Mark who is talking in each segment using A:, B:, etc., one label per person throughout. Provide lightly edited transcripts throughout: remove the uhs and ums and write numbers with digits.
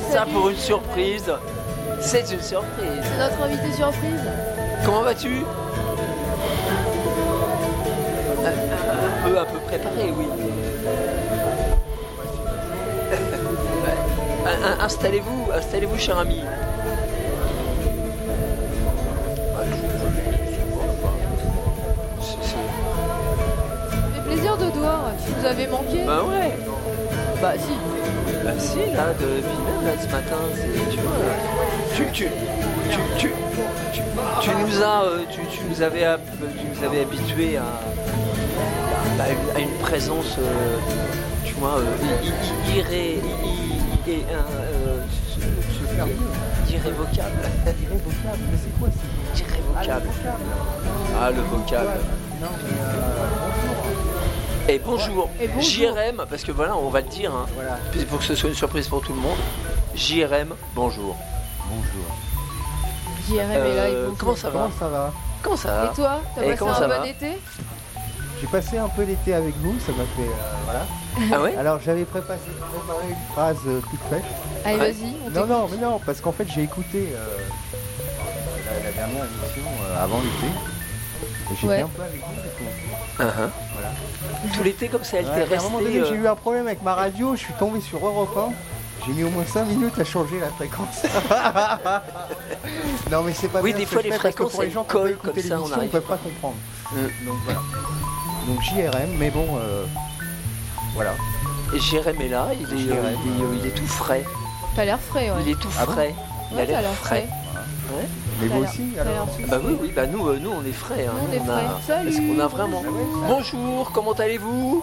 A: ça pour une surprise. C'est une surprise.
B: C'est notre invité surprise.
A: Comment vas-tu? Un peu préparé, oui. Installez-vous, cher ami.
B: Ça fait plaisir de te voir. Tu nous avais manqué.
A: Bah ouais.
B: Bah si.
A: Bah si, là, depuis même là, ce matin, tu vois, là, tu nous avais habitués à une présence, tu vois, irrévocable.
C: Irrévocable, mais c'est quoi ça?
A: Irrévocable. Ah, le vocable.
C: Non, mais bonjour.
A: Et bonjour.
B: Et bonjour.
A: JRM, parce que voilà, on va le dire, hein,
C: Voilà.
A: pour que ce soit une surprise pour tout le monde. JRM, bonjour.
C: Bonjour.
B: JRM est là.
A: Comment ça va?
C: Comment ça va?
A: Comment ça va?
B: Et toi, t'as
A: Et
B: passé
A: comment
B: un
A: ça
B: bon
A: va
B: été?
C: J'ai passé un peu l'été avec vous, ça m'a fait... voilà.
A: Ah ouais?
C: Alors j'avais préparé une phrase toute faite.
B: Allez,
A: Ouais.
B: vas-y, on
C: Non,
B: t'écoute.
C: non, mais non, parce qu'en fait j'ai écouté la dernière émission avant l'été. Et j'étais
B: Ouais.
C: un peu avec vous.
A: Uh-huh.
C: Voilà.
A: Tout l'été comme ça, elle
C: Ouais,
A: t'est
C: à un moment donné,
A: restée.
C: j'ai eu un problème avec ma radio, je suis tombé sur Europe 1. J'ai mis au moins 5 minutes à changer la fréquence. Non mais c'est pas
A: Oui,
C: bien
A: des
C: ce
A: fois,
C: que
A: les
C: je fais, parce que
A: fréquences,
C: pour les
A: elles
C: gens qui
A: collent
C: peuvent écouter
A: comme ça, on
C: l'émission, ils
A: arrive
C: peuvent pas comprendre.
A: Mm.
C: Donc voilà. Donc JRM, mais bon, voilà.
A: Et JRM est là, il est tout frais.
B: T'as l'air frais, ouais.
A: Il est tout
C: Ah bon
A: frais. Il a
B: Ouais, t'as
A: l'air
B: l'air
A: frais. Ouais.
C: Mais
B: T'as
C: vous
B: l'air-
C: aussi
B: t'as l'air
C: alors
B: frais.
A: Bah oui, bah nous on est frais. Hein.
B: Nous, on est frais. Salut.
A: Parce qu'on a vraiment. Bonjour, comment allez-vous?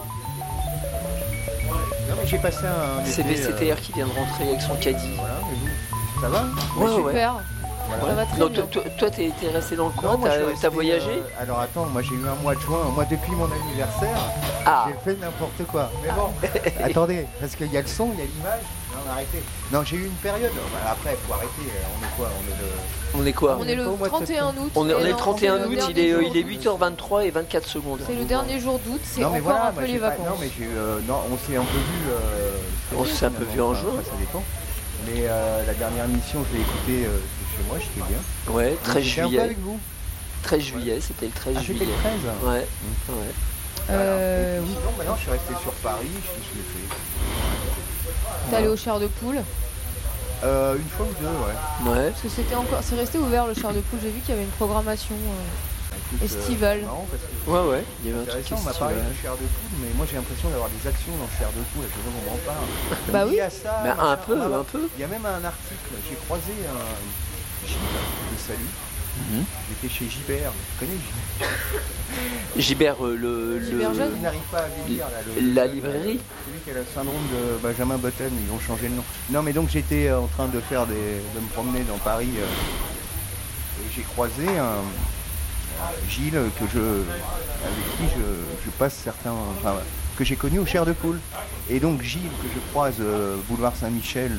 C: Non mais j'ai passé un
A: C'est
C: été,
A: BCTR qui vient de rentrer avec son caddie.
C: Voilà, et vous? Ça va?
A: Ouais, ouais.
B: Super.
C: Voilà.
B: Ça va très
A: Non,
B: bien.
A: toi, t'es resté dans le coin,
C: Non, moi, je suis
A: t'as
C: resté,
A: voyagé?
C: Alors attends, moi j'ai eu un mois de juin, moi depuis mon anniversaire,
A: Ah,
C: j'ai fait n'importe quoi. Mais bon, attendez, parce qu'il y a le son, il y a l'image. Non, arrêtez. Non, j'ai eu une période. Bah, après, il faut arrêter. On est quoi?
A: on est quoi?
B: On est le
C: pas au mois de
B: 31 août.
A: On est
B: Et
A: le
B: non,
A: 31
B: c'est le
A: août, il
B: dernier jour
A: est
B: d'août.
A: 8h23 et 24 secondes.
B: C'est le dernier jour d'août, c'est
C: Non mais
B: encore
C: voilà,
B: un peu
C: moi,
B: les
C: j'ai pas-
B: vacances.
C: Non mais j'ai non, on s'est un peu vu.
A: On s'est un peu vu en juin.
C: Ça dépend. Mais la dernière émission, je l'ai écoutée de chez moi, j'étais bien.
A: Ouais,
C: Donc,
A: 13
C: j'étais un peu
A: juillet.
C: avec vous.
A: 13 juillet, c'était le 13
C: Ah, c'était
A: juillet.
C: le 13.
A: Ouais, ouais.
C: Voilà.
B: Oui.
C: Sinon, maintenant, je suis resté sur Paris. Je l'ai fait.
B: T'es allé au Char de Poule.
C: Une fois ou deux, ouais.
A: Ouais.
B: Parce que c'est resté ouvert le Char de Poule. J'ai vu qu'il y avait une programmation.
C: Écoute,
B: Estivale.
C: marrant parce que
A: Ouais, il y avait un truc
C: intéressant, on m'a parlé
A: estival.
C: de chair de poule, mais moi j'ai l'impression d'avoir des actions dans chair de poule, et je ne comprends pas.
B: Bah oui.
C: Il y a ça,
A: Mais
C: machin,
A: un peu,
C: on va-
A: un peu.
C: Il y a même un article, j'ai croisé un Gilles de Salut, j'étais chez Gibert, tu connais Gibert?
A: Gibert,
B: Gibert Jeune.
C: Il n'arrive pas à vieillir là.
A: La librairie.
C: Celui qui a le syndrome de Benjamin Button, ils ont changé le nom. Non mais donc j'étais en train de faire de me promener dans Paris et j'ai croisé un Gilles avec qui je passe certains, enfin, que j'ai connu au Chair de Poule. Et donc Gilles que je croise boulevard Saint-Michel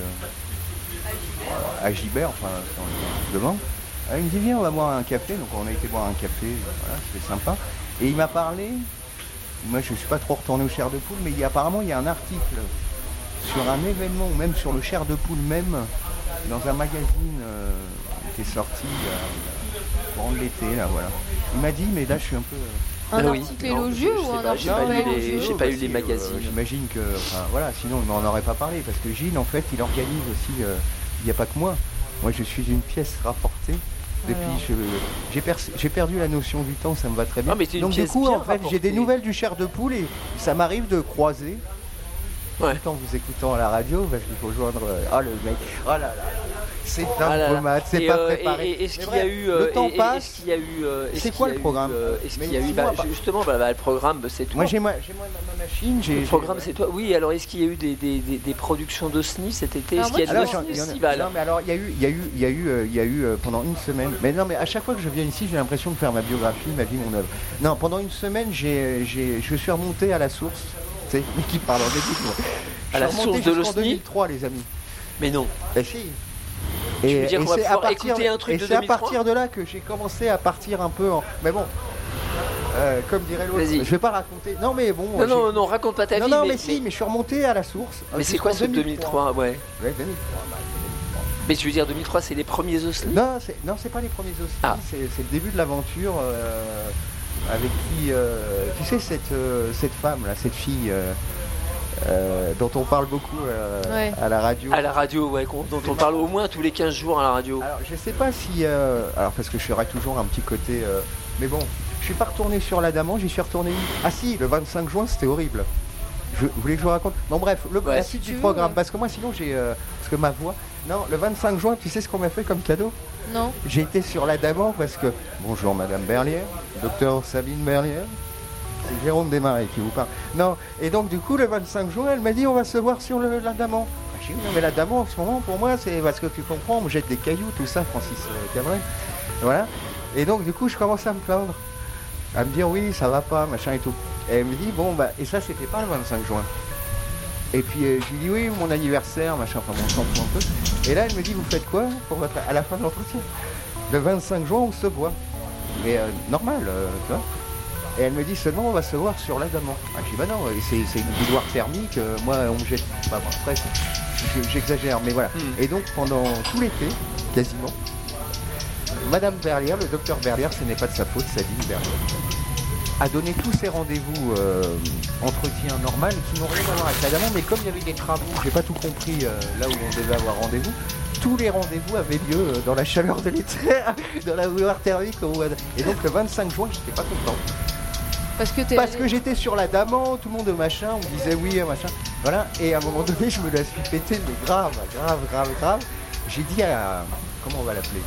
C: à Gibert, enfin devant. Il me dit viens on va boire un café, donc on a été boire un café, voilà, c'était sympa. Et il m'a parlé, moi je suis pas trop retourné au Chair de Poule, mais apparemment il y a un article sur un événement, ou même sur le Chair de Poule même, dans un magazine qui est sorti courant de l'été, là voilà. Il m'a dit mais là je suis un peu...
B: Un
A: Ah oui.
B: article
A: Non,
B: élogieux
A: je
B: ou
A: sais
B: un
A: pas,
B: article
A: j'ai pas lu les-
B: élogieux
A: j'ai pas eu les
C: Parce que,
A: magazines.
C: J'imagine que, enfin, voilà, sinon il m'en aurait pas parlé, parce que Gilles en fait il organise aussi, il n'y a pas que moi. Moi je suis une pièce rapportée. Depuis, j'ai perdu la notion du temps, ça me va très bien.
A: Ah, mais t'es une
C: Donc du
A: pièce
C: coup,
A: bien
C: en fait, j'ai des
A: rapportée.
C: nouvelles du Chair de Poule et ça m'arrive de croiser.
A: Ouais.
C: Tout en vous écoutant à la radio, parce qu'il faut joindre. Oh le mec, oh là là, c'est
A: Ah
C: un
A: là là.
C: pommade, c'est
A: Et,
C: pas préparé.
A: et est-ce
C: Mais
A: qu'il y a
C: bref,
A: eu
C: le temps
A: et-
C: passe.
A: Est-ce qu'il y a eu est-ce
C: C'est
A: qu'il
C: quoi
A: y a
C: le
A: eu,
C: programme?
A: Est-ce
C: Mais
A: qu'il y a eu
C: dis-moi pas.
A: justement le programme c'est toi.
C: Moi j'ai ma machine,
A: Le programme c'est toi. Oui, alors est-ce qu'il y a eu des productions d'OSNI cet été? Est-ce
B: Alors,
A: qu'il y a
B: moi,
A: de
B: tu vois,
A: l'OSNI
C: il y en a-
A: festival?
C: Non mais alors il y a eu pendant une semaine. Mais non mais à chaque fois que je viens ici, j'ai l'impression de faire ma biographie, ma vie, mon œuvre. Non, pendant une semaine, je suis remonté à la source. Tu sais, qui parle en début, moi.
A: À la source de l'OSNI?
C: 2003, les amis.
A: Mais non.
C: Ben si.
A: Tu veux dire qu'on va
C: c'est
A: pouvoir écouter un truc
C: et
A: de
C: c'est à
A: 2003?
C: partir de là que j'ai commencé à partir un peu en... Mais bon, comme dirait l'autre,
A: Vas-y.
C: je vais pas raconter. Non mais bon...
A: Non, raconte pas ta vie.
C: Non, mais si, mais je suis remonté à la source.
A: Mais c'est quoi ce 2003? Ouais.
C: Ouais, 2003, bah,
A: Mais tu veux dire 2003, c'est les premiers OSNI?
C: Non, c'est pas les premiers OSNI, c'est le début de l'aventure avec qui... tu sais, cette femme, là, cette fille dont on parle beaucoup à la radio.
A: À la radio, ouais, dont on parle au moins tous les 15 jours à la radio.
C: Alors, je sais pas si... alors, parce que je ferai toujours un petit côté... mais bon, je suis pas retourné sur l'Adamant, j'y suis retourné... Ah si, le 25 juin, c'était horrible. Vous voulez que je vous raconte? Bon bref, la suite du programme, parce que moi sinon j'ai... parce que ma voix... Non, le 25 juin, tu sais ce qu'on m'a fait comme cadeau?
B: Non.
C: J'ai été sur l'Adamant parce que... Bonjour Madame Berlière, docteur Sabine Berlière, c'est Jérôme Desmarais qui vous parle. Non, et donc du coup le 25 juin, elle m'a dit on va se voir sur l'Adamant. J'ai dit non mais l'Adamant en ce moment pour moi c'est parce que tu comprends, on me jette des cailloux, tout ça, Francis Cabrel. Voilà. Et donc du coup je commence à me plaindre. À me dire oui ça va pas, machin et tout. Et elle me dit bon bah, et ça c'était pas le 25 juin. Et puis je lui dis oui mon anniversaire, machin, enfin mon sang un peu. Et là elle me dit vous faites quoi pour à la fin de l'entretien? Le 25 juin on se voit. Mais normal, tu vois. Et elle me dit seulement on va se voir sur l'Adamant. Ah, je dis bah non, c'est une bouilloire thermique, moi on me jette. Bah, bon, après j'exagère, mais voilà. Et donc pendant tout l'été, quasiment, Madame Berlière, le docteur Berlière, ce n'est pas de sa faute, Sabine Berlière, a donné tous ses rendez-vous entretien normal qui n'ont rien à voir avec l'Adamant, mais comme il y avait des travaux, j'ai pas tout compris là où on devait avoir rendez-vous. Tous les rendez-vous avaient lieu dans la chaleur de l'été, dans la bouilloire thermique. Et donc le 25 juin, j'étais pas content. Parce que j'étais sur l'Adamant, tout le monde machin, on me disait oui, machin. Voilà, et à un moment donné, je me la suis pété, mais grave. J'ai dit à... Comment on va l'appeler?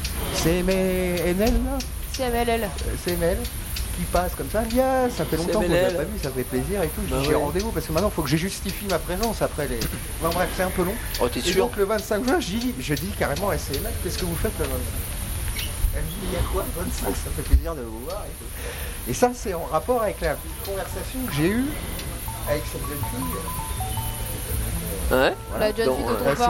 C: CMLL là?
B: CMLL.
C: CML, qui passe comme ça, bien, ça fait longtemps qu'on l'a pas vu, ça fait plaisir et tout. J'ai rendez-vous parce que maintenant il faut que je justifie ma présence après les... Bon bref, c'est un peu long.
A: Oh, t'es sûr?
C: Et donc le 25 juin, je dis carrément à CML, qu'est-ce que vous faites le 25? Elle me dit, il y a quoi le 25? Ça fait plaisir de vous voir et tout. Et ça, c'est en rapport avec la conversation que j'ai eue avec cette jeune fille.
A: Ouais.
C: Voilà.
B: La jeune fille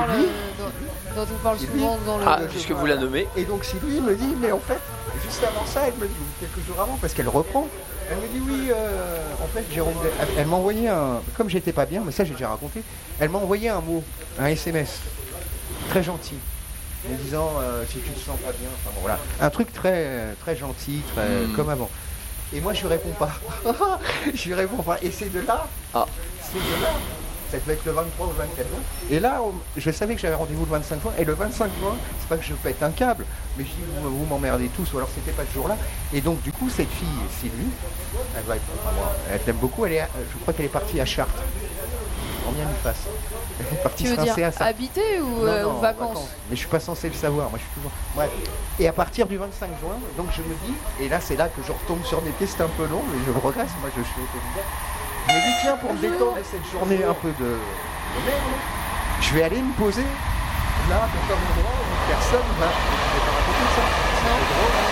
B: dont on parle souvent dans le...
A: Ah, puisque vous la nommez.
C: Et donc Sylvie me dit, mais en fait, juste avant ça, elle me dit, quelques jours avant, parce qu'elle reprend, elle me dit, oui, en fait, Jérôme, elle m'a envoyé un... Comme j'étais pas bien, mais ça j'ai déjà raconté, elle m'a envoyé un mot, un SMS, très gentil. En disant si tu te sens pas bien, enfin bon voilà, un truc très très gentil, très comme avant. Et moi je lui réponds pas. Je lui réponds pas. Et c'est de là, ça devait être le 23 ou le 24 juin. Et là, je savais que j'avais rendez-vous le 25 juin. Et le 25 juin, c'est pas que je pète un câble, mais je dis vous m'emmerdez tous, ou alors c'était pas ce jour-là. Et donc du coup cette fille, Sylvie, elle va être, elle t'aime beaucoup. Je crois qu'elle est partie à Chartres. En bien lui fasse.
B: Tu veux dire habiter ou
C: non,
B: vacances?
C: Mais je suis pas censé le savoir, moi je suis toujours... Bref. Et à partir du 25 juin, donc je me dis, et là c'est là que je retombe sur mes pieds, c'est un peu long, mais je regrette, moi je suis autodidacte. Je me dis tiens, pour me détendre de cette journée un peu de merde, je vais aller me poser là, pour un endroit où personne va... Je vais pas raconter ça. C'est drôle, hein.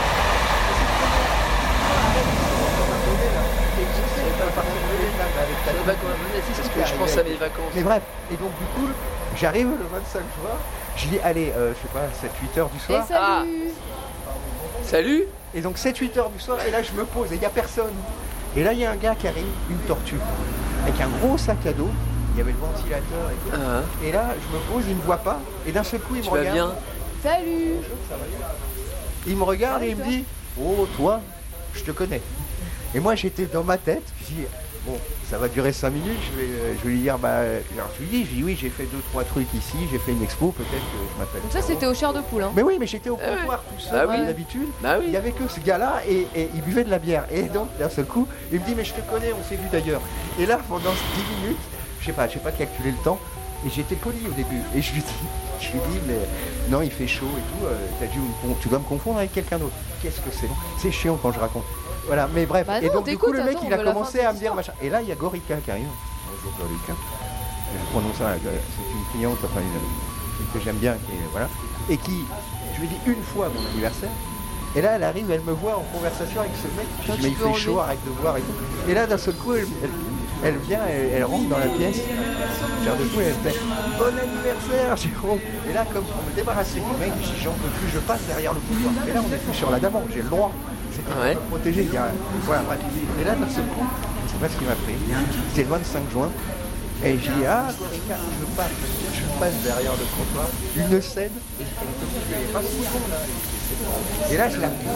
A: C'est ce que je pense à mes vacances.
C: Mais bref, et donc du coup, j'arrive le 25 juin, je dis allez, je sais pas, 7-8 heures du soir.
B: Et salut.
A: Salut.
C: Et donc 7-8 heures du soir, et là je me pose, et il n'y a personne. Et là il y a un gars qui arrive, une tortue, avec un gros sac à dos, il y avait le ventilateur et tout. Et là je me pose, il me voit pas, et d'un seul coup il me regarde.
A: Tu vas bien?
B: Salut.
C: Il me regarde et il me dit, oh toi, je te connais. Et moi j'étais dans ma tête, je dis, bon, ça va durer 5 minutes, je vais lui dire, alors je lui dis oui, j'ai fait 2-3 trucs ici, j'ai fait une expo, peut-être que je m'appelle.
B: Donc ça c'était au chair de poule, hein?
C: Mais oui, mais j'étais au comptoir tout seul, d'habitude. Il y avait que ce gars-là et il buvait de la bière. Et donc d'un seul coup, il me dit, mais je te connais, on s'est vu d'ailleurs. Et là, pendant 10 minutes, je sais pas calculer le temps, et j'étais poli au début. Et je lui dis, mais non, il fait chaud et tout, tu dois me confondre avec quelqu'un d'autre. Qu'est-ce que c'est long. C'est chiant quand je raconte. Voilà, mais bref.
B: Bah non,
C: et donc du coup le mec
B: attends,
C: il a commencé à me dire machin. Et là il y a Gorica qui arrive. Bonjour Gorica. Je prononce ça, c'est une cliente, enfin une que j'aime bien, voilà. Et qui, je lui dis une fois mon anniversaire. Et là elle arrive, elle me voit en conversation avec ce mec. Je dis, mais il fait chaud, arrête de voir et tout. Et là d'un seul coup elle vient, elle rentre dans la pièce. Genre de coup elle fait bon anniversaire Jérôme. Et là comme pour me débarrasser du mec, je dis j'en peux plus, je passe derrière le couloir. Et là on est plus sur l'Adamant, j'ai le droit. C'était protégé, voilà, bref. Et là, d'un seul coup, je ne sais pas ce qui m'a pris. C'était le 25 juin. Et j'ai dit, ah, Gorica, je passe derrière le comptoir, une scène, et je n'ai pas de seconde, là. Et là, je la prends.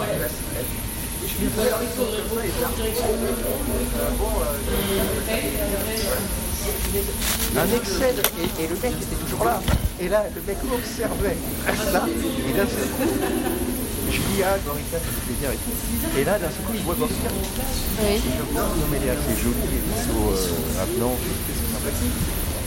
C: Un excès, et le mec était toujours là. Et là, le mec observait ça, et d'un seul coup, je dis, ah, Gorica, ça fait plaisir et tout. Et là, d'un seul coup, il voit Gorica.
B: Oui.
C: Et je me dis, non, mais elle est assez jolie, et avenant, c'est sympathique.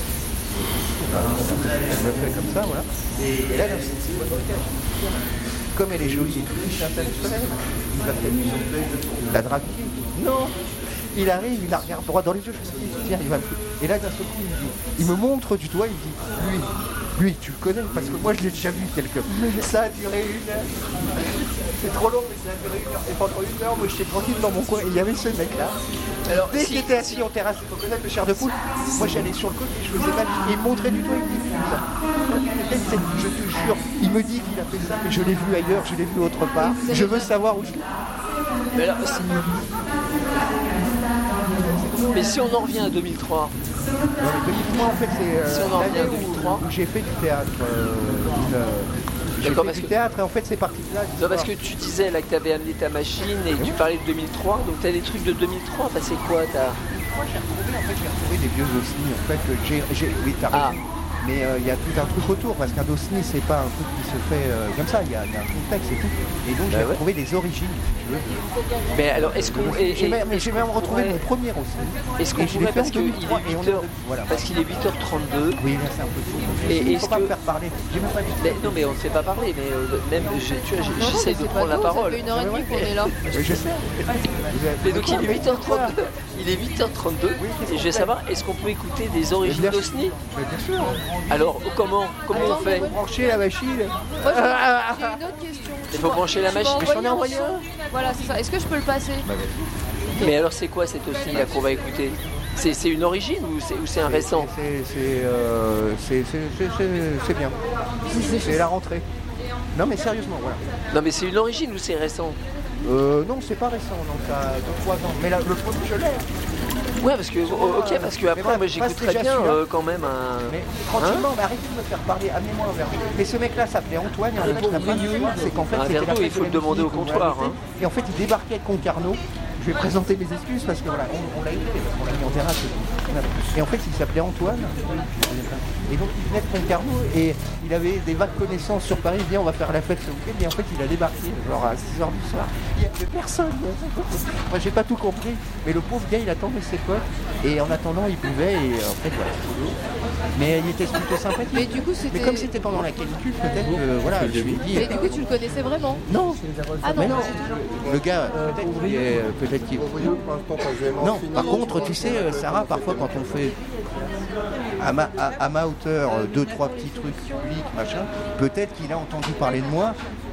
C: Elle me fait comme ça, voilà. Et là, d'un seul coup, il voit Gorica. Comme elle est jolie et tout, il s'appelle Soleil. Il l'appelle la drague. Non. Il arrive, il la regarde droit dans les yeux, je me dis, tiens, il va me... Et là, d'un seul coup, il me montre du doigt, il me dit, lui, tu le connais, parce que moi, je l'ai déjà vu quelque part. Ça a duré 1 heure. C'est trop long, mais ça a duré 1 heure. Et pendant 1 heure, moi, j'étais tranquille dans mon coin, et il y avait ce mec-là. Alors, dès qu'il était assis en terrasse, il faut connaître le chair de poule, moi, j'allais sur le côté, je faisais mal, et il me montrait du doigt, il me dit, ça. Je te jure, il me dit qu'il a fait ça, mais je l'ai vu ailleurs, je l'ai vu autre part. Je veux savoir où je l'ai.
A: Mais alors, mais si on en revient à 2003.
C: Non, mais 2003, en fait, c'est
A: si on en revient à
C: l'année
A: 2003.
C: où j'ai fait du théâtre. J'ai fait du théâtre, et en fait, c'est parti de là.
A: Non, parce que tu disais là que tu avais amené ta machine et tu parlais de 2003, donc tu as des trucs de 2003, enfin c'est quoi
C: Moi, j'ai retrouvé des vieux osnis, en fait, oui, t'as raison. Mais il y a tout un truc autour, parce qu'un osni, c'est pas un truc qui se fait comme ça, il y a un contexte et tout. Et donc j'ai retrouvé des origines, si tu veux.
A: Mais alors, est-ce qu'on...
C: J'ai même retrouvé mon premier osni.
A: Est-ce qu'on pourrait, parce qu'il est 8h... Voilà. Parce qu'il est 8h32.
C: Oui, là c'est un peu fou.
A: Et
C: il ne faut pas me faire parler. J'ai même pas dit.
A: Non, mais on ne fait pas parler, mais même, tu vois, j'essaie de prendre la parole.
B: Ça fait 1h30 qu'on est là.
C: Oui, je sais.
A: Mais donc il est 8h32. Il est 8h32. Et je vais savoir, est-ce qu'on peut écouter des origines d'osni?
C: Bien sûr.
A: Alors, comment on fait?
C: Brancher la machine.
B: Moi, j'ai une autre question.
A: Il faut brancher la machine.
C: Mais j'en ai envoyé un.
B: Voilà, c'est ça. Est-ce que je peux le passer?
A: Mais alors, c'est quoi cet osni là qu'on va écouter? C'est une origine ou c'est un récent?
C: C'est bien. C'est la rentrée. Non, mais sérieusement, voilà.
A: Non, mais c'est une origine ou c'est récent?
C: Non, c'est pas récent, donc ça a 2-3 ans. Mais là, le premier, je l'ai.
A: Ouais, parce que, ok, parce que après, moi j'écoute très bien quand même un.
C: Mais tranquillement, mais arrêtez de me faire parler, amenez-moi un verre. Mais ce mec-là s'appelait Antoine, et en fait, c'est qu'en fait,
A: un verre d'eau, il faut le demander au comptoir. Hein.
C: Et en fait, il débarquait avec Concarneau. Je vais présenter mes excuses parce que voilà, on l'a écouté, parce qu'on l'a mis en terrasse. Et en fait, il s'appelait Antoine. Et donc, il venait de Concarneau et il avait des vagues connaissances sur Paris. Il dit, on va faire la fête ce week-end. Et en fait, il a débarqué, genre à 6h du soir. Il n'y avait personne. Moi, j'ai pas tout compris. Mais le pauvre gars, il attendait ses potes. Et en attendant, il buvait. Et en fait, voilà. Mais il était plutôt sympathique.
B: Mais du coup, c'était...
C: Mais comme c'était pendant la canicule, peut-être que, voilà, je lui ai dit...
B: Mais du coup, tu le connaissais vraiment?
C: Non.
B: Ah non, non.
C: Le gars, peut-être qu'il... Non, par contre, tu sais, Sarah, parfois, quand on fait... À ma hauteur, 2-3 petits trucs publics, machin, peut-être qu'il a entendu parler de moi,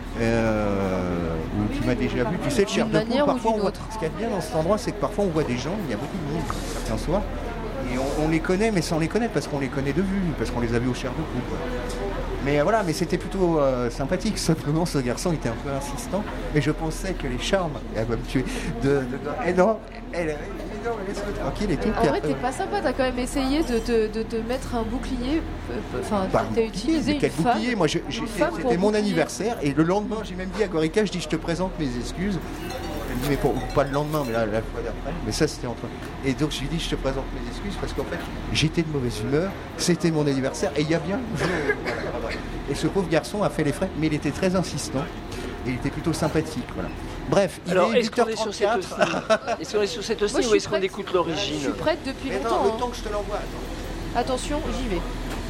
C: ou qu'il m'a déjà vu. Tu sais, le chair de poule, parfois, on voit... Ce qu'il y a de bien dans cet endroit, c'est que parfois, on voit des gens, il y a beaucoup de monde, certains soirs, et on les connaît, mais sans les connaître, parce qu'on les connaît de vue, parce qu'on les a vus au chair de poule. Mais voilà, mais c'était plutôt sympathique. Simplement, ce garçon était un peu insistant. Et je pensais que les charmes, elle va me tuer. Non, laisse-le tranquille et tout.
B: En vrai, t'es pas sympa. T'as quand même essayé de te mettre un bouclier. Enfin, t'as utilisé
C: quel
B: une
C: bouclier?
B: femme.
C: Moi, c'était mon anniversaire. Et le lendemain, j'ai même dit à Gorica, je dis, je te présente mes excuses. Elle me dit, mais pas le lendemain, mais la fois d'après. Mais ça, c'était entre. Et donc, je lui ai dit, je te présente mes excuses parce qu'en fait, j'étais de mauvaise humeur. C'était mon anniversaire. Et il y a bien. Et ce pauvre garçon a fait les frais, mais il était très insistant. Et il était plutôt sympathique. Voilà. Bref,
A: est-ce qu'on est sur cette osni? Est-ce qu'on est sur cette osni ou est-ce qu'on écoute l'origine?
B: Je suis prête depuis longtemps.
C: Non, le temps que je te l'envoie.
B: Attention, j'y vais.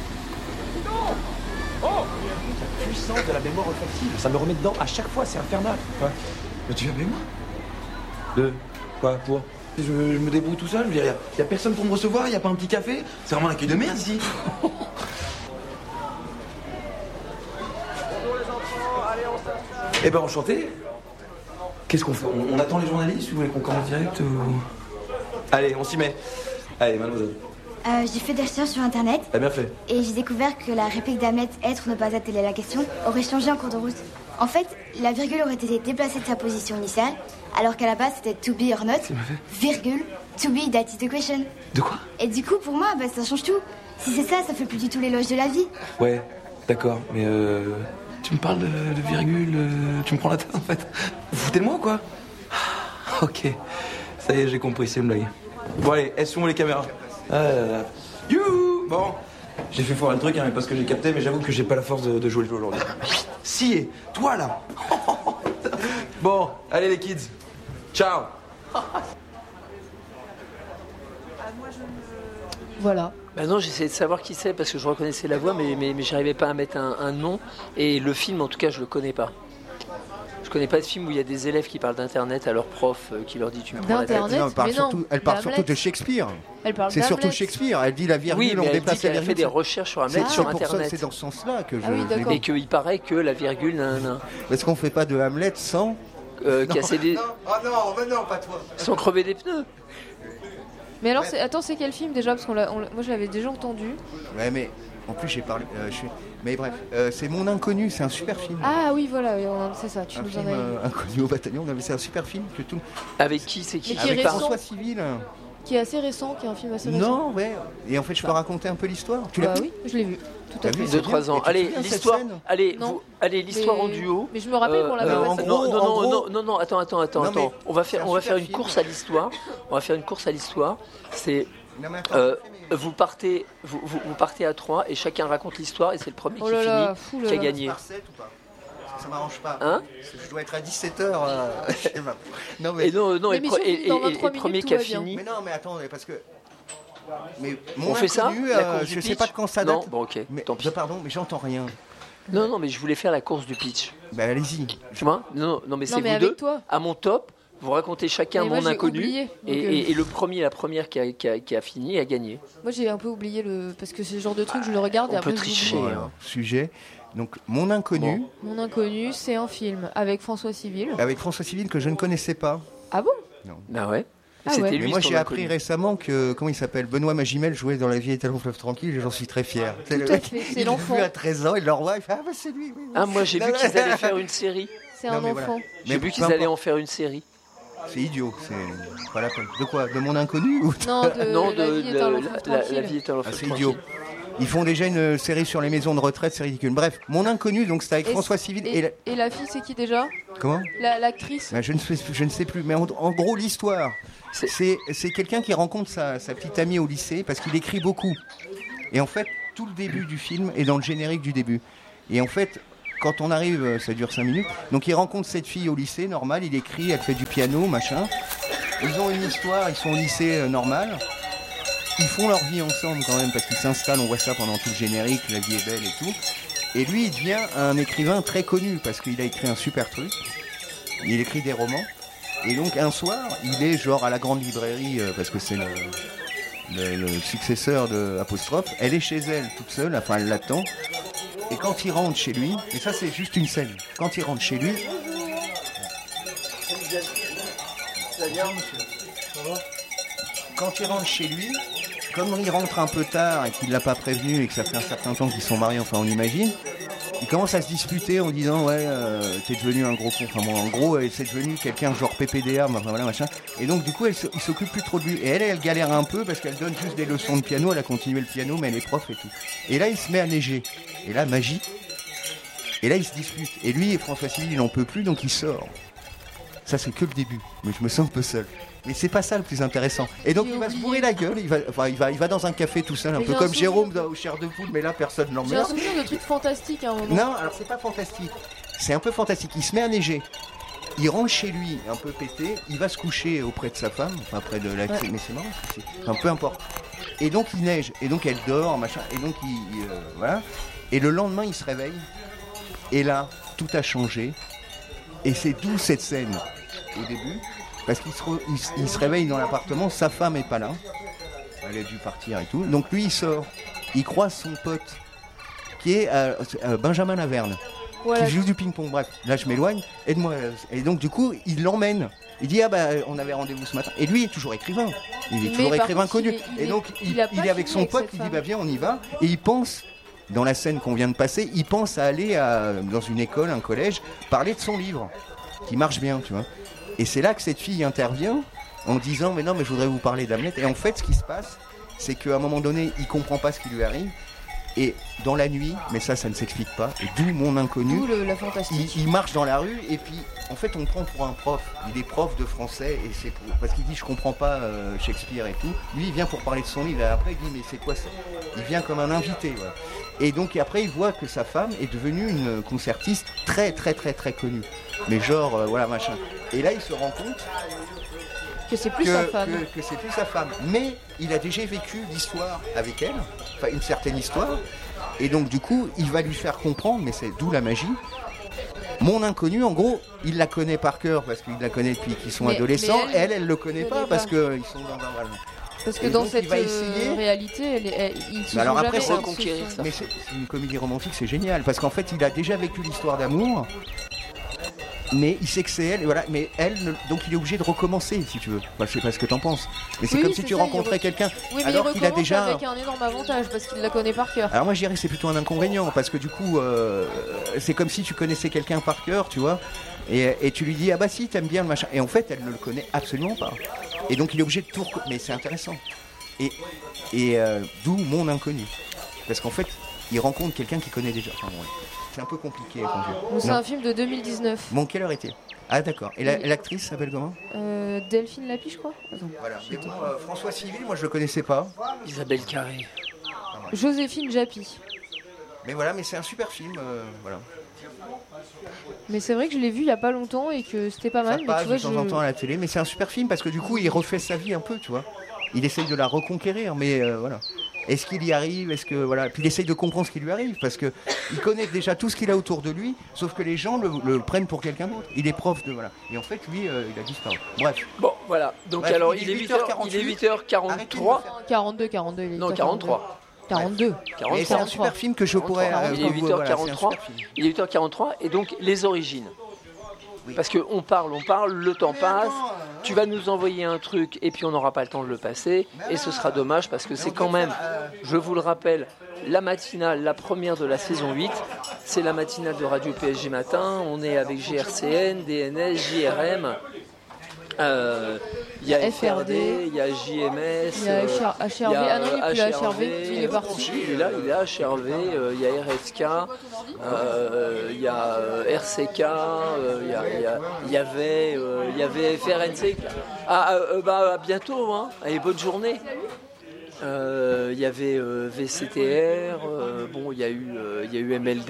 D: Oh, la puissance de la mémoire olfactive, ça me remet dedans à chaque fois, c'est infernal.
E: Ouais. Mais tu viens avec moi? De quoi? Pour je me débrouille tout seul, je veux dire, y a personne pour me recevoir, y a pas un petit café? C'est vraiment un accueil de merde ici. Eh ben enchanté. Qu'est-ce qu'on fait? On attend les journalistes ou vous voulez qu'on commence direct ou... Allez, on s'y met. Allez, mademoiselle.
F: J'ai fait des recherches sur internet.
E: T'as bien fait.
F: Et j'ai découvert que la réplique d'Ahmet, être ne pas atteler la question, aurait changé en cours de route. En fait, la virgule aurait été déplacée de sa position initiale, alors qu'à la base c'était to be or not, virgule, To be, that is the question.
E: De quoi?
F: Et du coup, pour moi, bah, ça change tout. Si c'est ça, ça fait plus du tout l'éloge de la vie.
E: Ouais, d'accord, mais tu me parles de virgule, tu me prends la tête en fait. Vous foutez de moi ou quoi? Ok, ça y est, j'ai compris, c'est une blague. Bon allez, elles sont où les caméras? Ah là là. Youhou! Bon, j'ai fait foirer le truc, hein, mais parce que j'ai capté, mais j'avoue que j'ai pas la force de jouer le jeu aujourd'hui. Si, toi là. Bon, allez les kids, ciao.
B: Voilà.
A: Bah non, j'essayais de savoir qui c'est parce que je reconnaissais la voix, mais j'arrivais pas à mettre un nom. Et le film, en tout cas, je le connais pas. Je connais pas de film où il y a des élèves qui parlent d'internet à leur prof qui leur dit tu me prends la tête.
B: D'internet,
C: Non, elle parle surtout de Shakespeare.
B: Elle parle
C: C'est surtout Shakespeare. Elle dit la virgule,
A: Oui, mais
C: on
A: elle dit
C: déplace la
A: qu'elle a
C: virgule.
A: fait des recherches sur Hamlet
C: C'est
A: sur
C: pour ça,
A: internet.
C: c'est dans ce sens-là que je.
B: Ah oui, d'accord.
A: Et qu'il paraît que la virgule,
C: Est-ce qu'on fait pas de Hamlet sans
A: casser des.
C: Oh non, pas toi.
A: Sans crever des pneus.
B: Mais alors, attends, c'est quel film déjà? Parce moi je l'avais déjà entendu.
C: Ouais, mais en plus j'ai parlé. Mais bref, c'est Mon Inconnu, c'est un super film.
B: Ah oui, voilà, c'est ça, tu
C: Un
B: nous
C: film
B: en as
C: Inconnu au bataillon. C'est un super film que tout.
A: Avec qui c'est qui?
B: Mais qui est
C: Avec
B: récent.
C: François Civil.
B: qui est assez récent, qui est un film assez récent.
C: Non, ouais. Et en fait, je peux raconter un peu l'histoire. Tu l'as
B: Bah
C: vu?
B: oui, je l'ai vu. Tout à
C: T'as
B: fait.
C: vu,
A: De 3 ans. Allez,
C: souviens de cette
A: l'histoire.
C: scène
A: Allez,
B: Non.
A: l'histoire
B: Mais-
A: en duo.
B: Mais je me rappelle qu'on l'avait
C: en
B: passé.
C: gros,
A: Non, attends.
C: Non, mais
A: On va
C: c'est
A: faire,
C: un
A: on va faire
C: super
A: une
C: film.
A: course à l'histoire. On va faire une course à l'histoire. C'est
C: Non, mais attends,
A: vous partez à 3 et chacun raconte l'histoire et c'est le premier
B: Oh
A: qui
B: là là,
A: finit
B: fou là
A: qui a
B: là.
A: gagné.
C: par 7 ou pas? Ça m'arrange pas.
A: Hein?
C: Parce que je dois être à 17h. Non, mais...
A: Et non, et
B: L'émission finit dans 23
A: le premier
B: minutes,
A: qui a
B: tout va bien.
A: fini.
C: mais non, mais attends, parce que. Mais
A: On fait ça
C: Inconnu,
A: la course
C: je
A: du
C: sais
A: pitch
C: pas de quand ça date.
A: Non, bon ok,
C: Mais,
A: tant pis.
C: pardon, mais j'entends rien.
A: Non, mais je voulais faire la course du pitch.
C: Bah allez-y.
A: Tu vois? Non, mais c'est
B: mais
A: vous
B: avec
A: deux.
B: toi.
A: À mon top, vous racontez chacun
B: Mais moi,
A: mon
B: j'ai
A: inconnu.
B: oublié, donc,
A: Et le premier, la première qui a fini a gagné.
B: Moi j'ai un peu oublié parce que c'est le genre de truc je le regarde et
A: On
B: après
A: peut
B: je
A: tricher.
B: l'oublie.
C: Voilà, sujet. Donc, Mon Inconnu,
B: Mon Inconnu, c'est un film avec François Civil.
C: avec François Civil que je ne connaissais pas.
B: Ah bon?
A: Bah ouais.
B: Ah
A: C'était
B: ouais.
C: Mais
A: lui.
C: moi,
A: son
C: j'ai appris
A: inconnu.
C: récemment que, comment il s'appelle, Benoît Magimel jouait dans La vie est un long fleuve tranquille et j'en suis très fier. C'est le
B: à
C: mec,
B: fait, c'est
C: il l'a
B: l'enfant.
C: vu à 13 ans et le roi, il fait, ah bah c'est lui. Oui.
A: Ah, moi j'ai vu qu'ils allaient faire une série.
B: C'est
C: Non,
B: un
C: mais voilà.
B: enfant.
A: J'ai
C: Mais
A: vu
C: peu
A: qu'ils allaient
C: importe.
A: en faire une série.
C: C'est idiot, c'est pas la peine. De quoi? De Mon Inconnu ou...
B: Non,
A: Non,
B: La vie est un long fleuve
A: la
B: tranquille.
A: vie est un long
C: Ah,
A: fleuve
C: c'est
A: tranquille.
C: idiot. Ils font déjà une série sur les maisons de retraite, c'est ridicule. Bref, Mon Inconnu, donc c'est avec
B: Et-
C: François Civil et...
B: Et la fille, c'est qui déjà?
C: Comment?
B: L'actrice.
C: Bah, je ne sais plus, mais en gros l'histoire, c'est quelqu'un qui rencontre sa petite amie au lycée parce qu'il écrit beaucoup. Et en fait, tout le début du film est dans le générique du début. Et en fait, quand on arrive, ça dure 5 minutes, donc il rencontre cette fille au lycée, normal, il écrit, elle fait du piano, machin. Ils ont une histoire, ils sont au lycée normal. Ils font leur vie ensemble quand même parce qu'ils s'installent, on voit ça pendant tout le générique, la vie est belle et tout. Et lui, il devient un écrivain très connu parce qu'il a écrit un super truc. Il écrit des romans. Et donc un soir, il est genre à la grande librairie parce que c'est le successeur de Apostrophe. Elle est chez elle toute seule, enfin elle l'attend. Et quand il rentre chez lui, et ça c'est juste une scène, quand il rentre chez lui, quand il rentre chez lui, comme il rentre un peu tard et qu'il l'a pas prévenu et que ça fait un certain temps qu'ils sont mariés, enfin on imagine, il commence à se disputer en disant ouais t'es devenu un gros con, enfin bon en gros c'est devenu quelqu'un genre PPDA, enfin voilà machin. Et donc du coup il s'occupe plus trop de lui. Et elle galère un peu parce qu'elle donne juste des leçons de piano, elle a continué le piano mais elle est prof et tout. Et là il se met à neiger. Et là magie. Et là il se dispute. Et lui et François Civil il en peut plus donc il sort. Ça c'est que le début, mais je me sens un peu seul. Mais c'est pas ça le plus intéressant. Et donc
B: J'ai
C: il va se
B: oublié.
C: bourrer la gueule, il va dans un café tout seul, un
B: Mais
C: peu
B: j'ai un
C: comme
B: souvenir.
C: Jérôme au Chair de Poule, mais là personne
B: J'ai un
C: l'emmerde.
B: souvenir de trucs fantastiques à un moment.
C: Non, alors c'est pas fantastique. C'est un peu fantastique. Il se met à neiger. Il rentre chez lui un peu pété. Il va se coucher auprès de sa femme, enfin près de la.
B: Ouais.
C: Mais c'est marrant. Enfin, peu importe. Et donc il neige. Et donc elle dort, machin. Et donc voilà. Et le lendemain il se réveille. Et là tout a changé. Et c'est d'où cette scène au début. Parce qu'il se réveille dans l'appartement. Sa femme est pas là. Elle a dû partir et tout. Donc lui il sort. Il croise son pote qui est Benjamin Laverne,
B: Voilà.
C: qui joue du ping-pong. Bref, là je m'éloigne, aide-moi. Et donc du coup, il l'emmène. Il dit ah bah on avait rendez-vous ce matin. Et lui il est toujours écrivain. Il est
B: Mais
C: toujours
B: par
C: écrivain
B: contre,
C: connu.
B: il est-
C: Et donc
B: il a pas
C: il est avec
B: fini
C: son
B: avec
C: pote,
B: cette
C: il dit
B: femme.
C: bah viens on y va. Et il pense, dans la scène qu'on vient de passer, il pense à aller dans une école, un collège, parler de son livre, qui marche bien, tu vois. Et c'est là que cette fille intervient. en disant mais non mais je voudrais vous parler d'Hamlet. Et en fait ce qui se passe, c'est qu'à un moment donné, il comprend pas ce qui lui arrive. Et dans la nuit, mais ça ne s'explique pas, et d'où mon inconnu,
B: La fantastique.
C: il marche dans la rue et puis en fait on le prend pour un prof. Il est prof de français et c'est parce qu'il dit je comprends pas Shakespeare et tout. Lui il vient pour parler de son livre et après il dit mais c'est quoi ça? Il vient comme un invité. Voilà. Et donc après il voit que sa femme est devenue une concertiste très très très très connue. Mais genre voilà machin. Et là il se rend compte
B: Que c'est plus sa femme.
C: que c'est plus sa femme. Mais il a déjà vécu l'histoire avec elle, enfin une certaine histoire. Et donc du coup, il va lui faire comprendre, mais c'est d'où la magie. Mon inconnu, en gros, il la connaît par cœur parce qu'il la connaît depuis qu'ils sont adolescents. Elle le connaît pas parce qu'ils sont dans un voilà.
B: Parce que
C: Et
B: dans
C: donc,
B: cette
C: il va essayer.
B: réalité, il se
C: Alors
B: joue
C: après,
B: jamais
C: c'est
A: conquérir ça.
C: Mais c'est une comédie romantique, c'est génial parce qu'en fait, il a déjà vécu l'histoire d'amour. Mais il sait que c'est elle, et voilà. Mais elle, donc il est obligé de recommencer, si tu veux. Enfin, je sais pas ce que t'en penses. Mais c'est
B: Oui,
C: comme
B: c'est
C: si tu
B: ça,
C: rencontrais quelqu'un
B: Oui, mais
C: alors
B: il
C: qu'il a
B: recommence
C: déjà.
B: avec un énorme avantage parce qu'il la connaît par cœur.
C: Alors moi, je dirais que c'est plutôt un inconvénient parce que du coup, c'est comme si tu connaissais quelqu'un par cœur, tu vois. Et tu lui dis ah bah si t'aimes bien le machin. Et en fait, elle ne le connaît absolument pas. Et donc il est obligé de tout. Mais c'est intéressant. Et d'où mon inconnu. Parce qu'en fait, il rencontre quelqu'un qu'il connaît déjà. Enfin, ouais. C'est un peu compliqué à conduire.
B: Donc, c'est
C: Non.
B: un film de 2019.
C: Bon, quelle heure était? Ah d'accord. Et l'actrice s'appelle comment?
B: Delphine Lapie, je crois. Attends.
C: Voilà. Mais bon, François Civil, moi je le connaissais pas.
A: Isabelle Carré.
B: Joséphine Japy.
C: Mais voilà, mais c'est un super film. Voilà.
B: Mais c'est vrai que je l'ai vu il y a pas longtemps et que c'était pas mal.
C: Ça
B: Mais
C: passe
B: tu vois,
C: de temps en temps à la télé, mais c'est un super film parce que du coup il refait sa vie un peu, tu vois. Il essaye de la reconquérir, mais voilà. Est-ce qu'il y arrive? Est-ce que voilà? Puis il essaye de comprendre ce qui lui arrive parce que il connaît déjà tout ce qu'il a autour de lui, sauf que les gens le prennent pour quelqu'un d'autre. Il est prof de voilà. Et en fait lui, il a disparu. Bref.
A: Bon, voilà. Donc
C: Bref,
A: alors,
C: il
A: il
C: est
A: est 8h43.
C: Arrêtez de me faire-
B: 42, il est
A: Non, 43.
B: 42.
C: Mais c'est un super film que je pourrais.
A: Il est
C: voilà, c'est un
A: 8h43.
C: super film.
A: Il est 8h43 et donc les origines. Parce qu'on parle, le temps passe, tu vas nous envoyer un truc et puis on n'aura pas le temps de le passer et ce sera dommage parce que c'est quand même, je vous le rappelle, la matinale, la première de la saison 8, c'est la matinale de Radio PSG Matin, on est avec GRCN, DNS, JRM, il y a FRD, il y a JMS,
B: Il y a HRV. Ah non, il n'est plus là, HRV. Il est parti.
A: Il est là, HRV, il y a RSK, il y a RCK, il y avait FRNC. À bientôt, hein. Allez, bonne journée. Il y avait VCTR, bon, il y a eu MLD,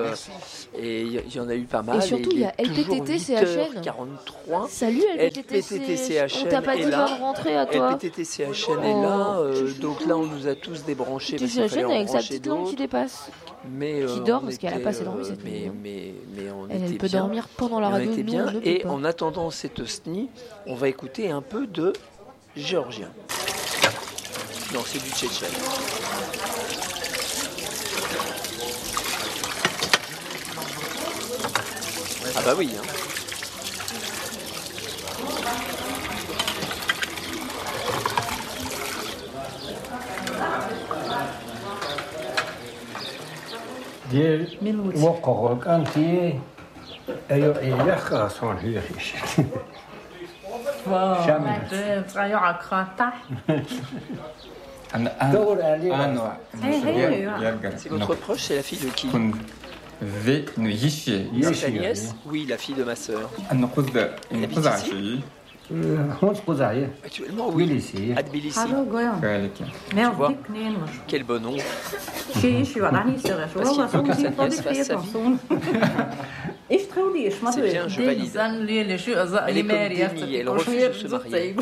A: et il y en a eu pas mal.
B: Et surtout, il y a LPTT CHN.
A: 43.
B: Salut LPTT CHN. On t'a pas dit bonne rentrée à toi.
A: LPTT CHN est là, donc là on nous a tous débranchés.
B: Tu
A: parce qu'il fallait en
B: avec sa
A: brancher
B: petite langue qui
A: d'autres.
B: dépasse.
A: Mais,
B: qui dort
A: on
B: parce qu'elle a
A: était,
B: pas assez dormi cette
A: mais,
B: nuit.
A: mais on
B: Elle
A: était
B: peut
A: bien.
B: dormir pendant la
A: On
B: radio.
A: était
B: nous,
A: bien.
B: on ne
A: Et
B: peut pas.
A: en attendant cette SNI, on va écouter un peu de géorgien. Non, c'est du tchétchène. Ah bah oui, hein.
G: ديال وقعك أنت أيو إياك أصلا هي شامل دور عليه
A: C'est votre proche, c'est la fille de qui? C'est ta nièce? Oui, la fille de ma sœur.
G: هون قزعية
A: Actuellement, oui.
G: تبليسي
A: À Tbilissi. Tu vois, quel bon nom. Parce qu'il faut que sa nièce fasse sa vie. C'est bien, je valide. Elle est comme Demi, elle refuse de se marier.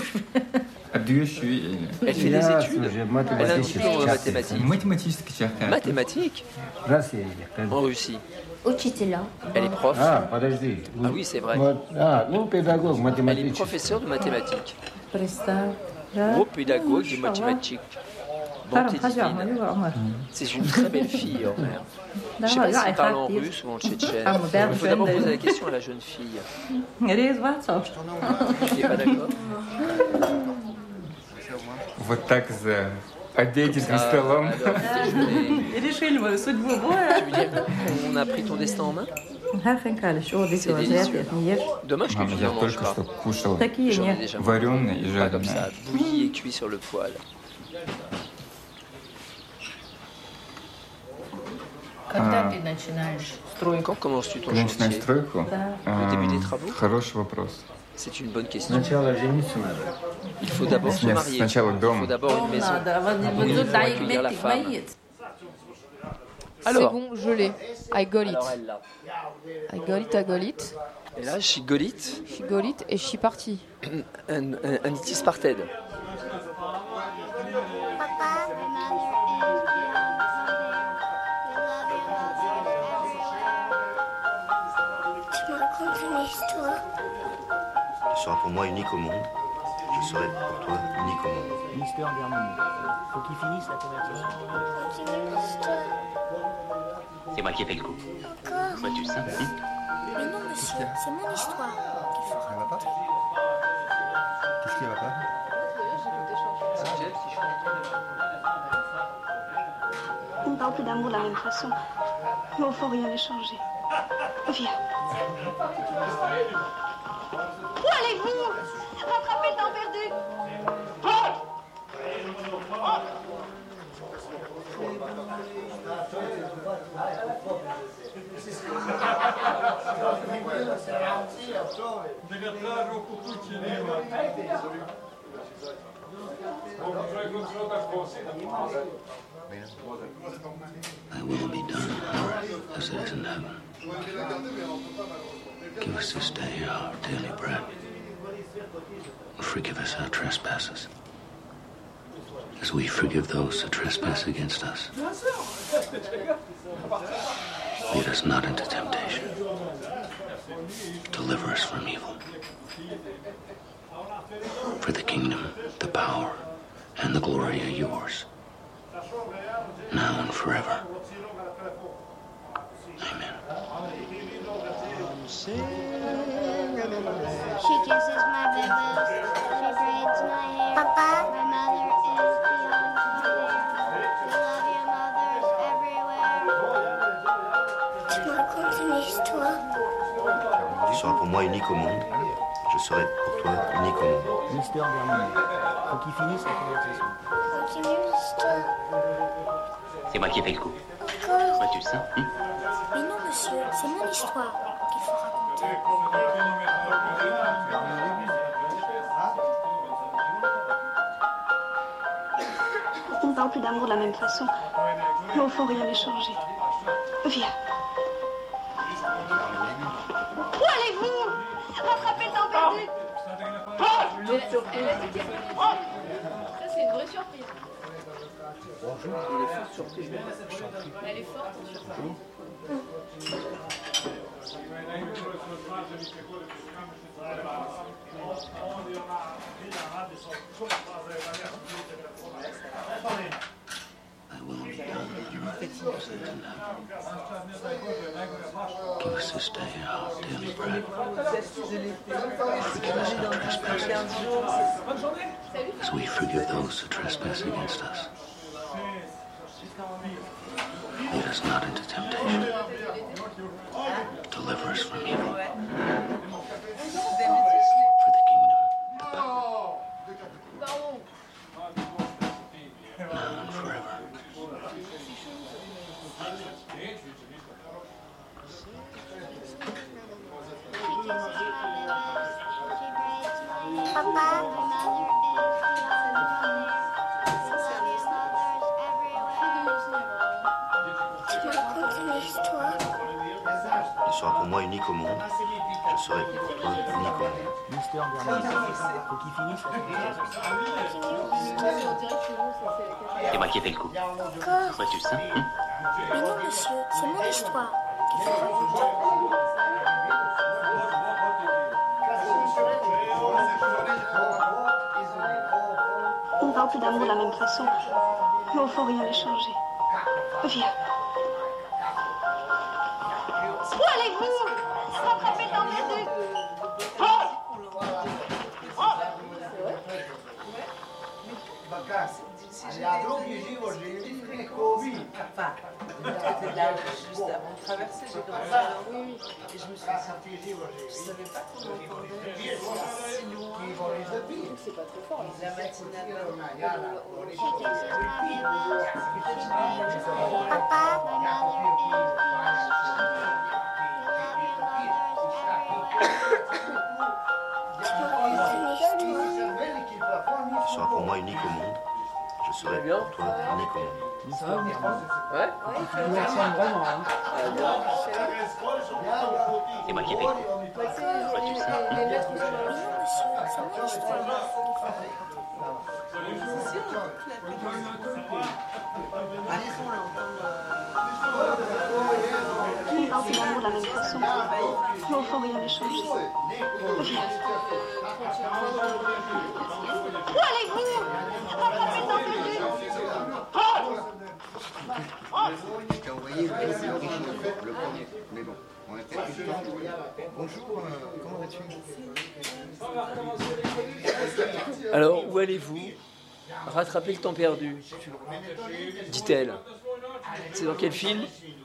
A: Elle fait des études. Elle a un diplôme en mathématiques. Mathématiques
G: راسي
A: en Russie.
F: Учителя.
A: Elle est prof.
G: подожди
A: Ah oui, c'est vrai.
G: ну педагог
A: Elle est
G: математический
A: professeure de mathématiques. Gros pédagogue de mathématiques. Bon, t'es divine. C'est une très belle fille, Homer. Je ne sais pas s'il parle en russe ou en tchétchène. Il faut d'abord poser la question à la jeune fille. Tu n'es pas d'accord?
H: Вот так за обеденным столом.
A: Alors, déjeuner. Tu veux dire qu'on a pris ton destin en main? C'est délicieux. Dommage que tu
H: Я
A: n'en manges
H: только
A: pas.
H: что кушал
A: J'en ai déjà mangé.
H: вареный и
A: Pas comme ça,
H: жареный.
A: bouilli et cuit sur le poêle.
I: Когда ты начинаешь стройку?
A: Quand commences-tu ton
H: Начинаешь
A: chantier?
H: стройку?
A: Le début des travaux?
H: Хороший вопрос.
A: C'est une bonne question.
G: Сначала жениться надо.
A: Il faut d'abord se
H: Нет,
A: marier.
H: сначала
A: Il
H: дом.
A: faut d'abord une maison.
I: Надо,
A: Oui, il faut accueillir la femme.
B: C'est
A: Alors,
B: bon, je l'ai. I got it.
A: alors elle l'a.
B: I got it, I got it.
A: Et là, she got it,
B: She got it et je suis partie.
A: and it is parted.
J: Tu me racontes une histoire.
K: Tu seras pour moi unique au monde. Je serai pour toi unique au monde.
G: Mister Garmoni. Faut qu'il finisse la conversation.
J: Continue l'histoire.
L: C'est moi qui ai fait le coup.
J: Encore.
L: Vois-tu ça
J: Mais non, monsieur, c'est mon histoire qu'il faut
C: Ça va pas Qu'est-ce qui va pas
M: On ne parle plus d'amour de la même façon. Mais au fond, rien n'est changé. Viens. Où allez-vous? Rattrapez le temps perdu.
L: Thy will be done as it is in heaven. Give us this day our daily bread. And forgive us our trespasses, as we forgive those who trespass against us. Lead us not into temptation. Deliver us from evil. For the kingdom, the power, and the glory are yours, now and forever. Amen.
J: She kisses my bebas. She braids my hair. Papa. My mother is beyond compare. We love your mothers everywhere. Tu me racontes une histoire.
K: Tu seras pour moi unique au monde. Je serai pour toi unique au monde.
G: Mister Garmoni. Faut qu'il finisse la conversation.
J: Continue l'histoire.
L: C'est moi qui ai fait le coup.
J: Encore.
L: Vois-tu ça
J: Mais non, monsieur, c'est mon histoire qu'il faut raconter.
M: On ne parle plus d'amour de la même façon. Mais au fond, rien n'est changé. Viens. Où allez-vous? Rattrapez le temps perdu.
B: Ça, c'est une vraie surprise. Elle est forte, surprise.
L: Thy will be done on earth as it is in heaven. Give us this day our daily bread. Forgive us our trespasses, as we forgive those who trespass against us. Lead us not into temptation. Deliver us from evil. For the kingdom, the power, now and forever.
J: Papa. My mother is beyond compare. We love your mothers everywhere. Tu me racontes une histoire.
K: Tu seras pour moi unique au monde. Je serai pour toi unique au monde.
G: Mister Garmoni. Faut qu'il finisse la conversation.
L: C'est moi qui ai fait le coup.
J: Encore.
L: Vois-tu ça
J: Mais non, monsieur, c'est mon histoire qu'il faut raconter.
M: On ne parle plus d'amour de la même façon. Mais au fond, rien n'est changé. Viens. Où allez-vous? Rattrapez le temps perdu.
I: si j'étais enfin, c'était là juste avant de traverser, j'ai commencé à l'entendre et je me suis dit, je savais pas qu'on entendait si loin. C'est pas trop fort. La matinale.
K: Tu seras pour moi unique au monde. Je serai pour toi unique au monde.
A: Ça va, ouais.
B: Il ressemble vraiment.
G: C'est moi qui paye.
B: Les maîtres de la
M: On parle plus d'amour de la même façon. Mais au fond, rien n'est changé. Où allez-vous?
C: Je t'ai envoyé le premier. Mais bon, on a peut-être plus de temps. Bonjour, comment vas-tu?
A: Alors, où allez-vous rattraper le temps perdu, dit-elle. C'est dans quel film?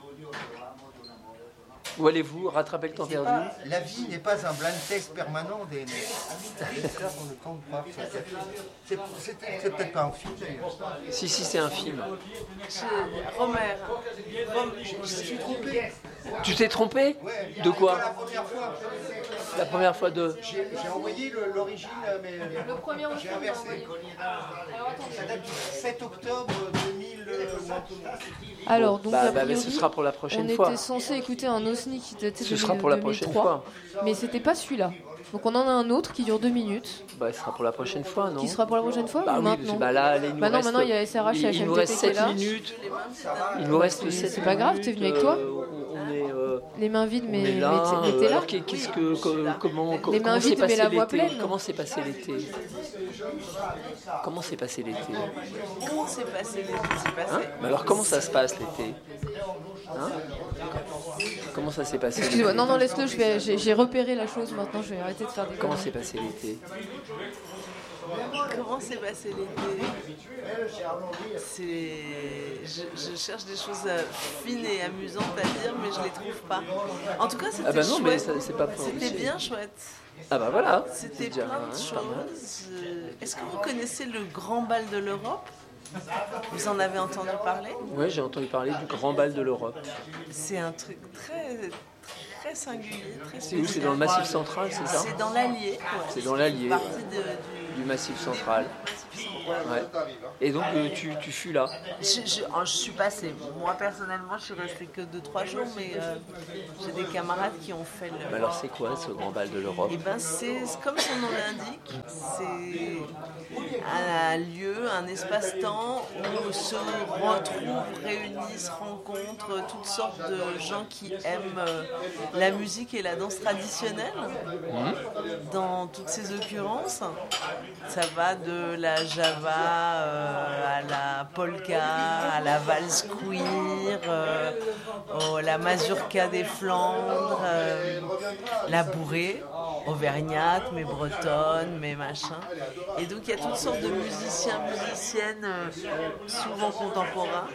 A: Où allez-vous rattraper le temps perdu?
C: La vie n'est pas un blind test permanent des lecteurs dans le temps de voir. C'est peut-être pas un film d'ailleurs.
A: Si, c'est un film.
I: Romer.
C: Je suis trompé.
A: Tu t'es trompé? De quoi?
C: La première fois.
A: La première fois de...
C: J'ai envoyé l'origine, mais
B: Le premier
C: j'ai inversé. Ça date du 7 octobre 2000 ou un peu moins.
B: Alors, donc, a priori,
A: ce sera pour la prochaine
B: on
A: fois.
B: était censé écouter un OSNI qui datait de
A: Ce sera pour la
B: 2003,
A: prochaine fois.
B: mais c'était pas celui-là. Donc on en a un autre qui dure 2 minutes.
A: Bah, ce sera pour la prochaine fois, non?
B: Qui sera pour la prochaine fois
A: Bah
B: ou
A: oui,
B: maintenant?
A: bah là, il nous
B: Bah non,
A: reste...
B: maintenant il y a SRH et
A: Il nous reste
B: HMTP qui est
A: 7
B: là.
A: minutes. Il nous reste 7 minutes.
B: C'est pas grave, t'es venu avec toi?
A: On est...
B: Les mains vides, mais
A: là,
B: t'es là.
A: alors qu'est-ce que... Comment
B: Les mains vides, mais la voix pleine.
A: Comment s'est passé l'été? Comment s'est passé l'été?
I: Comment s'est passé l'été?
A: Hein? Mais alors comment ça se passe l'été? Hein? Comment ça s'est passé?
B: Excusez-moi, non, laisse-le, j'ai repéré la chose maintenant, je vais arrêter de faire des
A: Comment
B: conneries.
A: s'est passé l'été?
I: Comment s'est passé l'été? Je cherche des choses fines et amusantes à dire, mais je les trouve pas. En tout cas, c'était
A: bah non, mais
I: chouette.
A: c'est pas
I: C'était bien chouette.
A: Ah bah voilà.
I: C'était
A: déjà,
I: plein de
A: pas mal.
I: choses. Est-ce que vous connaissez le Grand Bal de l'Europe? Vous en avez entendu parler?
A: Ouais, j'ai entendu parler du Grand Bal de l'Europe.
I: C'est un truc très singulier, très
A: C'est où? C'est dans le Massif Central, c'est ça?
I: C'est dans l'Allier. Ouais.
A: C'est dans l'Allier,
I: Partie
A: du Massif Central. Ouais. Et donc tu fus là?
I: Je suis passée. Moi personnellement, je suis restée que 2-3 jours, mais j'ai des camarades qui ont fait le.
A: Mais alors c'est quoi ce Grand Bal de l'Europe?
I: Eh ben c'est comme son nom l'indique, c'est un lieu, un espace-temps où se retrouvent, réunissent, rencontrent toutes sortes de gens qui aiment la musique et la danse traditionnelle. Dans toutes ces occurrences, ça va de la java à la polka, à la valse queer, la mazurka des Flandres, la bourrée, auvergnate, mais bretonne, mais machin. Et donc il y a toutes sortes de musiciens, musiciennes, souvent contemporains,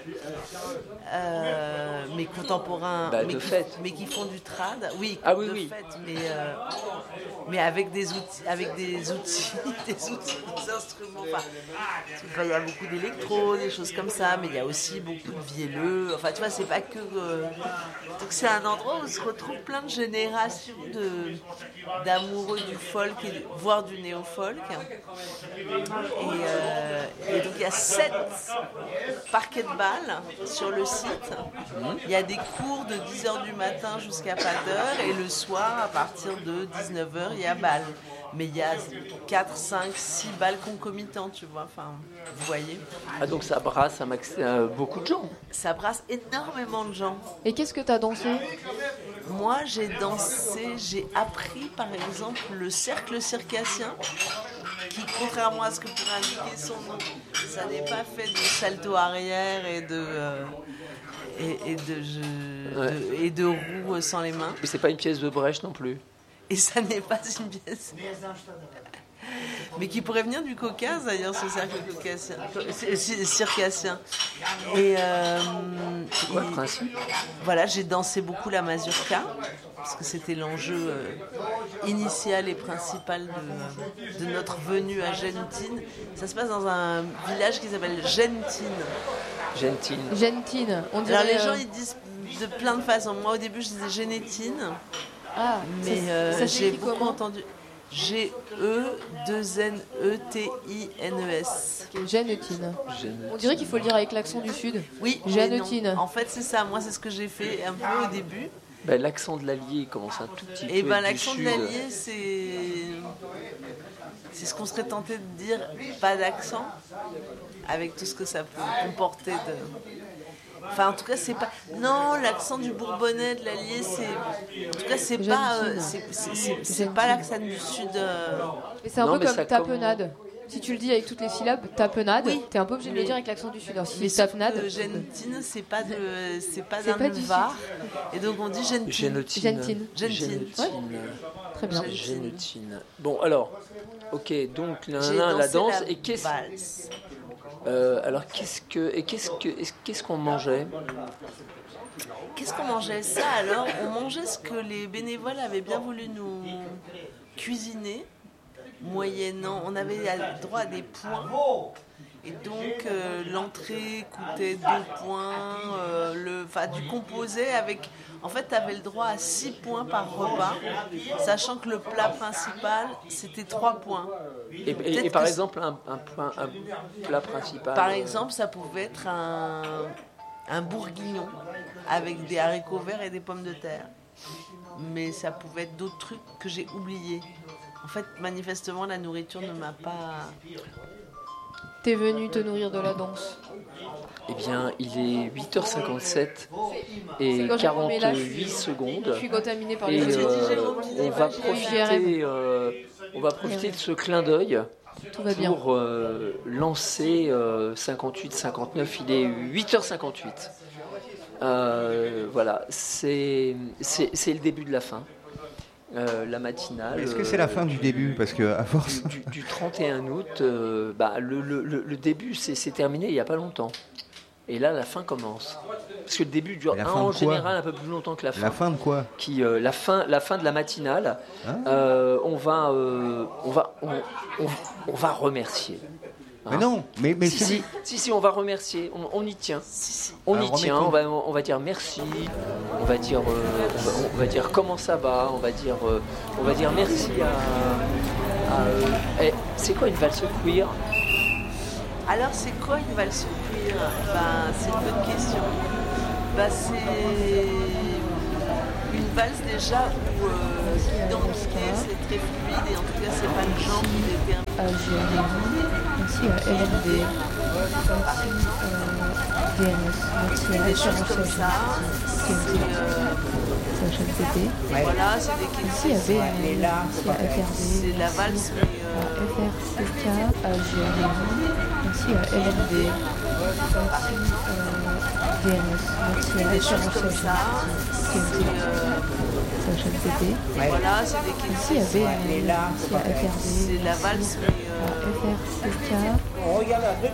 I: mais contemporains, mais qui font du trad. Oui, de fait, mais avec des outils, des instruments. Enfin, il y a beaucoup d'électro, des choses comme ça, mais il y a aussi beaucoup de vielleux. Enfin, tu vois, c'est pas que. Donc c'est un endroit où se retrouvent plein de générations d'amoureux du folk, voire du néo-folk. Et donc il y a 7 parquets de balles sur le site. Il y a des cours de 10h du matin jusqu'à pas d'heure, et le soir, à partir de 19h, il y a balle. Mais il y a 4, 5, 6 balles concomitantes, tu vois, enfin, vous voyez.
A: Ah donc ça brasse beaucoup de gens.
I: Ça brasse énormément de gens.
B: Et qu'est-ce que tu as dansé?
I: Moi, j'ai dansé, j'ai appris par exemple le cercle circassien, qui, contrairement à ce que pourrait indiquer son nom, ça n'est pas fait de salto arrière et de roues sans les mains.
A: Mais c'est pas une pièce de Brecht non plus.
I: Et ça n'est pas une pièce. mais qui pourrait venir du Caucase d'ailleurs, ce cercle circassien. Et
A: c'est quoi le principe ?
I: Voilà, j'ai dansé beaucoup la mazurka parce que c'était l'enjeu initial et principal de notre venue à Gentine. Ça se passe dans un village qui s'appelle Gentine.
B: Gentine. On dirait.
I: Alors les gens ils disent de plein de façons. Moi au début je disais Génétine.
B: Ah,
I: mais
B: ça
I: j'ai
B: s'écrit
I: beaucoup
B: comment
I: entendu G-E-2-N-E-T-I-N-E-S.
B: Génétine. On dirait qu'il faut le dire avec l'accent du sud.
I: Oui,
B: Génétine.
I: En fait, c'est ça. Moi, c'est ce que j'ai fait un peu au début.
A: Ben, l'accent de l'Allier commence un tout petit peu.
I: Et ben,
A: du
I: l'accent
A: sud.
I: de l'Allier, c'est ce qu'on serait tenté de dire, pas d'accent, avec tout ce que ça peut comporter de. Enfin, en tout cas, c'est pas. Non, l'accent du Bourbonnais, de l'Allier, c'est. En tout cas, c'est pas. C'est pas l'accent du Sud.
B: Mais c'est un peu comme tapenade. Si tu le dis avec toutes les syllabes, tapenade, t'es un peu obligé de le dire avec l'accent du Sud. Alors, si
I: mais
B: tapenade.
I: Gentine, c'est pas dans
B: pas
I: le
B: du
I: Var. Et donc, on dit Gentine.
B: Génotine.
I: Ouais.
B: Très bien.
A: Génotine. Bon, alors, ok, donc la danse. Et qu'est-ce. Alors qu'est-ce qu'on mangeait ?
I: Qu'est-ce qu'on mangeait ? Ça alors, on mangeait ce que les bénévoles avaient bien voulu nous cuisiner, moyennant, on avait droit à des points. Et donc l'entrée coûtait 2 points, du composé avec... En fait, tu avais le droit à 6 points par repas, sachant que le plat principal, c'était 3 points.
A: Et par exemple, un plat principal...
I: Par exemple, ça pouvait être un bourguignon avec des haricots verts et des pommes de terre. Mais ça pouvait être d'autres trucs que j'ai oubliés. En fait, manifestement, la nourriture ne m'a pas...
B: T'es venu te nourrir de la danse.
A: Eh bien, il est 8h57 et 48 secondes.
B: Je suis contaminée par
A: et
B: les
A: on va profiter de ce clin d'œil pour lancer 58-59. Il est 8h58. Voilà, c'est le début de la fin. La matinale.
C: Est-ce que c'est la fin du début ? Parce que à force.
A: Du 31 août, le début c'est terminé il n'y a pas longtemps. Et là, la fin commence. Parce que le début dure en général un peu plus longtemps que la fin.
C: La fin de quoi ?
A: La fin de la matinale. On va remercier.
C: Mais non, mais
A: si, on va remercier, on y tient. On y tient, on va dire merci, on va dire comment ça va, on va dire merci à c'est quoi une valse queer ?
I: Alors c'est quoi une valse queer ? C'est une bonne question. C'est une valse déjà où l'identité c'est très fluide et en tout cas c'est pas le genre qui détermine.
B: Merci à LMD, merci DNS, merci à
I: des choses comme ça.
B: CHLTT.
I: Voilà, c'est des
B: merci à BNL, merci à FRD,
I: c'est la valse,
B: à FRCK, à GRM, merci à LMD, merci DNS, merci à
I: des choses comme ça.
B: CHLTT.
I: Voilà, c'est des
B: merci à BNL, merci à FRD,
I: c'est la valse,
B: à FRCK.